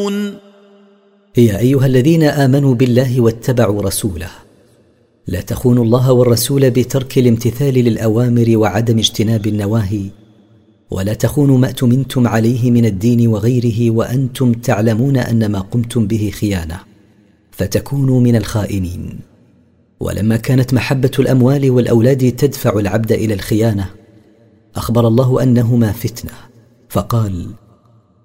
يا أيها الذين آمنوا بالله واتبعوا رسوله لا تخونوا الله والرسول بترك الامتثال للأوامر وعدم اجتناب النواهي، ولا تخونوا ما اؤتمنتم عليه من الدين وغيره وأنتم تعلمون أن ما قمتم به خيانة فتكونوا من الخائنين. ولما كانت محبة الأموال والأولاد تدفع العبد إلى الخيانة أخبر الله أنهما فتنة، فقال: